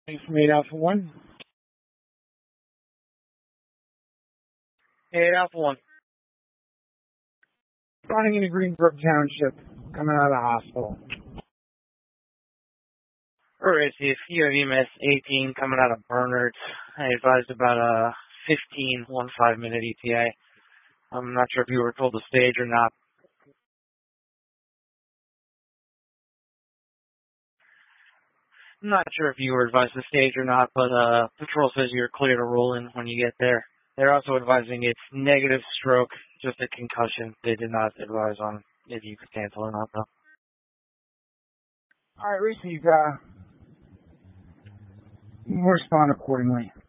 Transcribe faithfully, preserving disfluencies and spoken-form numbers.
Thanks from eight Alpha one. eight Alpha one. Running into Greenbrook Township, coming out of the hospital. Alright, see if you have E M S eighteen coming out of Bernard. I advised about a fifteen, one five minute E T A. I'm not sure if you were told the stage or not. I'm not sure if you were advised the stage or not, but uh, patrol says you're clear to roll in when you get there. They're also advising it's negative stroke, just a concussion. They did not advise on if you could cancel or not, though. All right, received. Uh, we'll respond accordingly.